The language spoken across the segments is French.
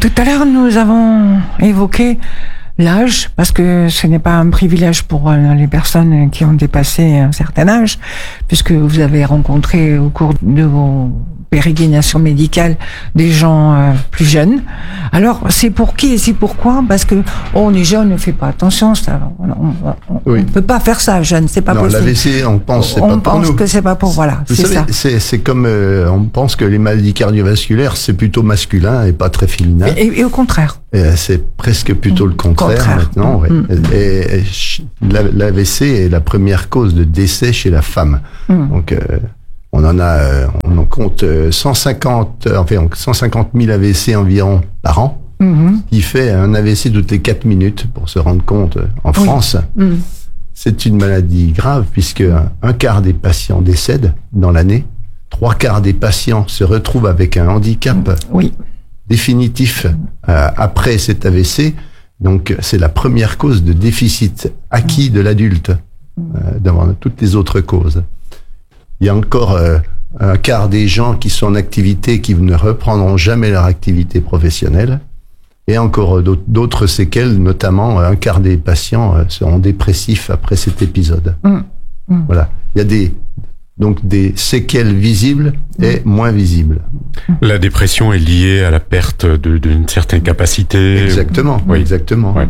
Tout à l'heure, nous avons évoqué l'âge, parce que ce n'est pas un privilège pour les personnes qui ont dépassé un certain âge, puisque vous avez rencontré au cours de vos pérégrinations médicales des gens plus jeunes. Alors, c'est pour qui et c'est pourquoi? Parce que on est jeune, on ne fait pas attention, on ne peut pas faire ça, jeune, c'est pas possible. l'AVC, on pense c'est pas pour nous. On pense que c'est pas pour, voilà, Vous c'est savez, ça. c'est comme on pense que les maladies cardiovasculaires, c'est plutôt masculin et pas très féminin. Et au contraire. C'est presque plutôt le contraire maintenant. Ouais. Et l'AVC est la première cause de décès chez la femme. Donc on en compte 150 000 AVC environ par an, qui fait un AVC toutes les 4 minutes pour se rendre compte en France. C'est une maladie grave puisque un quart des patients décèdent dans l'année, 3/4 des patients se retrouvent avec un handicap définitif après cet AVC. Donc c'est la première cause de déficit acquis de l'adulte devant toutes les autres causes. Il y a encore un quart des gens qui sont en activité qui ne reprendront jamais leur activité professionnelle, et encore d'autres séquelles, notamment un quart des patients seront dépressifs après cet épisode. Voilà, il y a des séquelles visibles et moins visibles. La dépression est liée à la perte d'une certaine capacité. Exactement, exactement. Ouais.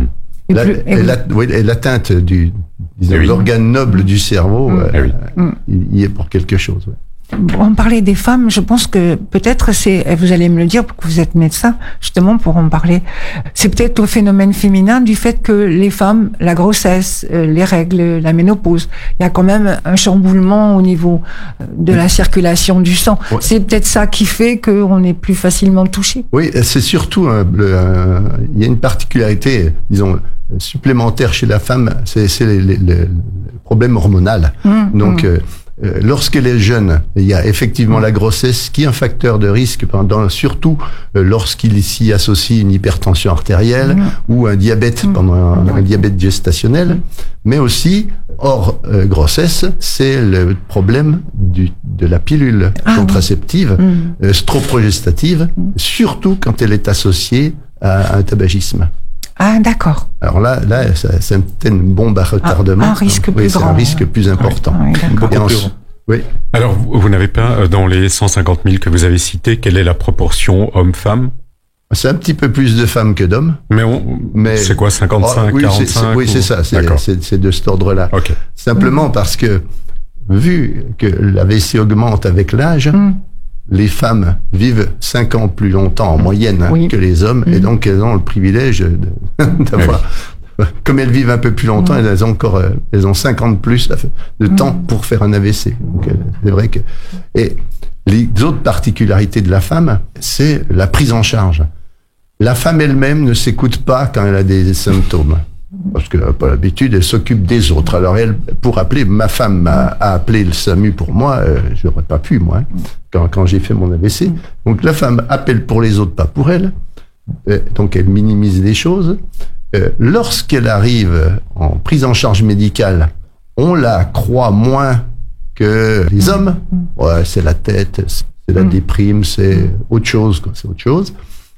Et l'atteinte de l'organe noble du cerveau, il y est pour quelque chose. On parlait des femmes, je pense que peut-être vous allez me le dire, parce que vous êtes médecin, justement, pour en parler, c'est peut-être au phénomène féminin du fait que les femmes, la grossesse, les règles, la ménopause, il y a quand même un chamboulement au niveau de la circulation du sang. C'est peut-être ça qui fait qu'on est plus facilement touché. Oui, c'est surtout, il y a une particularité, disons, supplémentaire chez la femme, c'est le problème hormonal. Donc, lorsqu'elle est jeune, il y a effectivement la grossesse qui est un facteur de risque, surtout lorsqu'il s'y associe une hypertension artérielle ou un diabète pendant un diabète gestationnel, mais aussi hors grossesse, c'est le problème de la pilule contraceptive, stroprogestative, surtout quand elle est associée à un tabagisme. Ah, d'accord. Alors là, c'est une bombe à retardement. Un risque plus grand. C'est un risque plus important. Oui. Alors, vous n'avez pas, dans les 150 000 que vous avez cités, quelle est la proportion homme-femme? C'est un petit peu plus de femmes que d'hommes. Mais c'est quoi, 55, 45? Oui, c'est ça. C'est de cet ordre-là. Okay. Simplement parce que, vu que l'AVC augmente avec l'âge, les femmes vivent 5 ans plus longtemps en moyenne que les hommes, et donc elles ont le privilège d'avoir... Comme elles vivent un peu plus longtemps, elles ont 5 ans de plus de temps pour faire un AVC. Donc c'est vrai que... Et les autres particularités de la femme, c'est la prise en charge. La femme elle-même ne s'écoute pas quand elle a des symptômes. Parce qu'elle n'a pas l'habitude, elle s'occupe des autres. Alors elle, pour appeler, ma femme a appelé le SAMU pour moi, je n'aurais pas pu, moi, quand j'ai fait mon AVC. Donc la femme appelle pour les autres, pas pour elle. Donc elle minimise les choses. Lorsqu'elle arrive en prise en charge médicale, on la croit moins que les hommes. Ouais, c'est la tête, c'est la déprime, c'est autre chose, quoi. C'est autre chose.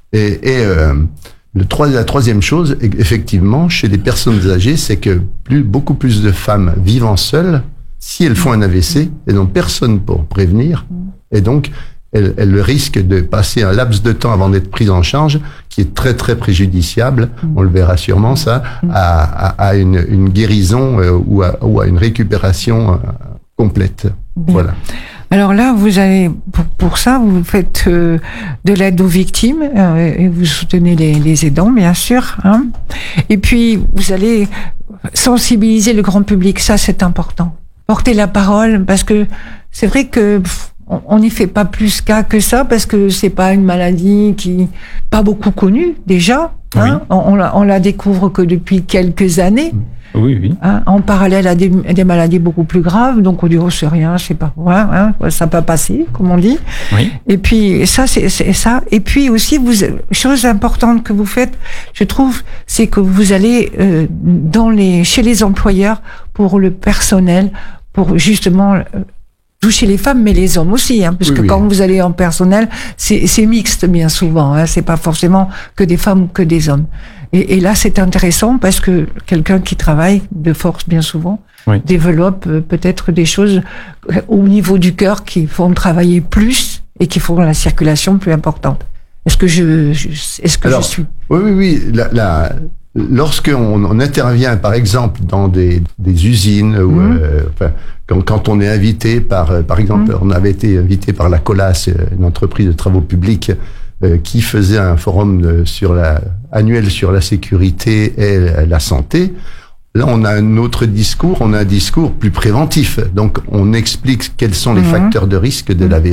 La troisième chose, effectivement, chez les personnes âgées, c'est que beaucoup plus de femmes vivant seules, si elles font un AVC, elles n'ont personne pour prévenir, et donc elles risquent de passer un laps de temps avant d'être prises en charge, qui est très très préjudiciable, on le verra sûrement ça, à une guérison ou à une récupération complète. Voilà. Alors là, vous allez pour ça, vous faites de l'aide aux victimes et vous soutenez les aidants, bien sûr. Hein. Et puis vous allez sensibiliser le grand public, ça c'est important. Porter la parole, parce que c'est vrai que on n'y fait pas plus cas que ça, parce que c'est pas une maladie qui pas beaucoup connue déjà. Hein. On la découvre que depuis quelques années. Oui. Hein, en parallèle à des maladies beaucoup plus graves, donc on dit oh c'est rien, c'est pas ça peut passer, comme on dit. Oui. Et puis ça c'est ça. Et puis aussi chose importante que vous faites, je trouve, c'est que vous allez chez les employeurs pour le personnel, pour justement toucher les femmes, mais les hommes aussi, hein, parce que quand vous allez en personnel, c'est mixte bien souvent. Hein, c'est pas forcément que des femmes ou que des hommes. Et là, c'est intéressant parce que quelqu'un qui travaille de force bien souvent développe peut-être des choses au niveau du cœur qui font travailler plus et qui font la circulation plus importante. Est-ce que je suis? Oui. Lorsqu'on intervient, par exemple, dans des usines, ou quand on est invité par exemple, on avait été invité par la Colas, une entreprise de travaux publics, qui faisait un forum annuel sur la sécurité et la santé. Là, on a un autre discours, on a un discours plus préventif. Donc, on explique quels sont les facteurs de risque de l'AVC.